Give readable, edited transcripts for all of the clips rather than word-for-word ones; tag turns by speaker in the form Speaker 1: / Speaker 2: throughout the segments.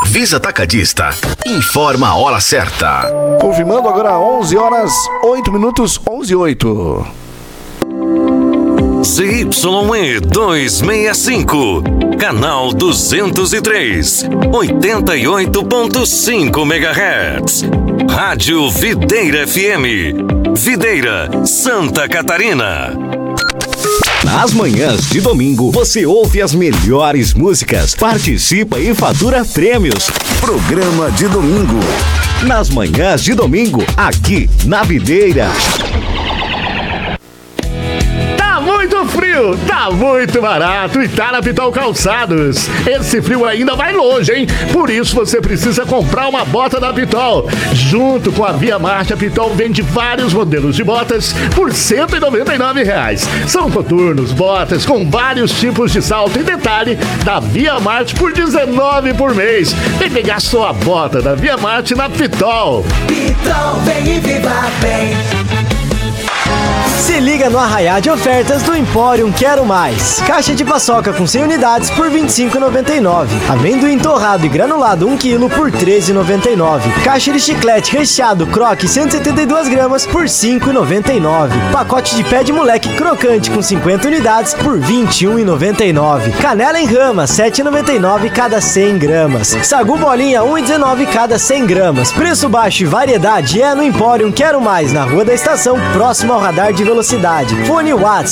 Speaker 1: Visa Atacadista. Informa a hora certa.
Speaker 2: Confirmando agora 11 horas 8 minutos, 11:08.
Speaker 3: ZYE 265, canal 203, 88.5 MHz. Rádio Videira FM, Videira, Santa Catarina.
Speaker 4: Nas manhãs de domingo, você ouve as melhores músicas, participa e fatura prêmios.
Speaker 1: Programa de domingo.
Speaker 4: Nas manhãs de domingo, aqui na Videira.
Speaker 2: Muito frio, tá muito barato e tá na Pitol Calçados. Esse frio ainda vai longe, hein? Por isso você precisa comprar uma bota da Pitol. Junto com a Via Marte, a Pitol vende vários modelos de botas por R$ 199. São coturnos, botas com vários tipos de salto e detalhe da Via Marte por R$19 por mês. Vem pegar sua bota da Via Marte na Pitol.
Speaker 5: Pitol, vem e viva bem.
Speaker 6: Se liga no arraiá de ofertas do Empório Quero Mais. Caixa de paçoca com 100 unidades por R$ 25,99. Amendoim torrado e granulado 1 kg por R$ 13,99. Caixa de chiclete recheado Croque 172 gramas por R$ 5,99. Pacote de pé de moleque crocante com 50 unidades por R$ 21,99. Canela em rama 7,99 cada 100 gramas. Sagu bolinha 1,19 cada 100 gramas. Preço baixo e variedade é no Empório Quero Mais, na Rua da Estação, próximo ao radar de velocidade. Fone Whats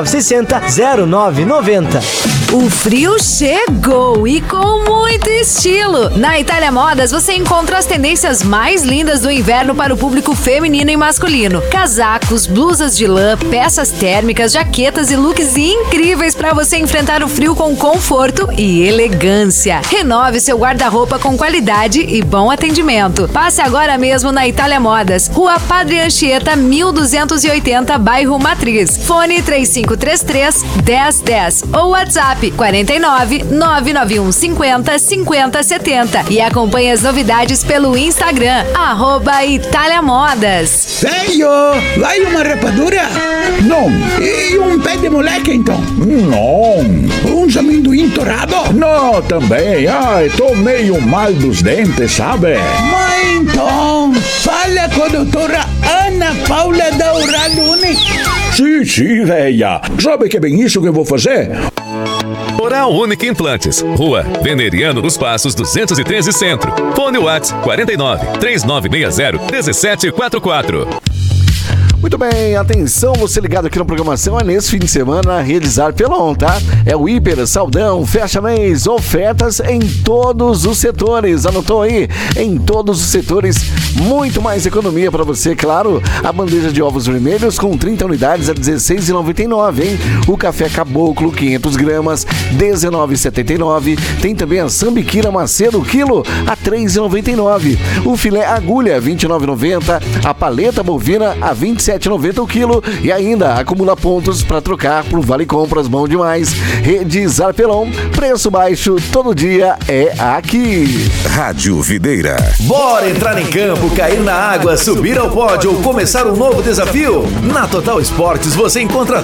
Speaker 6: 3960-0990.
Speaker 7: O frio chegou e com muito estilo. Na Itália Modas você encontra as tendências mais lindas do inverno para o público feminino e masculino. Casacos, blusas de lã, peças térmicas, jaquetas e looks incríveis para você enfrentar o frio com conforto e elegância. Renove seu guarda-roupa com qualidade e bom atendimento. Passe agora mesmo na Itália Modas, Rua Padre Anchieta, 1280, bairro Matriz. Fone 3533-1010 ou WhatsApp 49 991 50 50 70 e acompanhe as novidades pelo Instagram, @Itália Modas.
Speaker 8: Velho, vai uma rapadura? Não. E um pé de moleque então?
Speaker 9: Não.
Speaker 8: Uns amendoim torrado?
Speaker 9: Não, também. Ai, tô meio mal dos dentes, sabe?
Speaker 8: Mas então, fala com a doutora Ana Paula da Oral Único.
Speaker 9: Sim, véia. Sabe que é bem isso que eu vou fazer?
Speaker 10: Oral Único Implantes, Rua Veneriano dos Passos 213 Centro. Fone WhatsApp 49 3960 1744.
Speaker 2: Muito bem, atenção, você ligado aqui na programação, é nesse fim de semana realizar Pelon, tá? É o Hiper, Saldão, Fecha Mês, ofertas em todos os setores, anotou aí? Em todos os setores, muito mais economia para você, claro. A bandeja de ovos vermelhos com 30 unidades a R$16,99, hein? O café Caboclo, 500 gramas, R$19,79. Tem também a sambiquira Macedo, quilo, a R$3,99. O filé agulha, R$29,90. A paleta bovina, a R$27,90 o quilo. E ainda acumula pontos para trocar por Vale Compras, bom demais. Rede Zarpelon, preço baixo, todo dia é aqui.
Speaker 1: Rádio Videira.
Speaker 4: Bora entrar em campo, cair na água, subir ao pódio ou começar um novo desafio? Na Total Esportes você encontra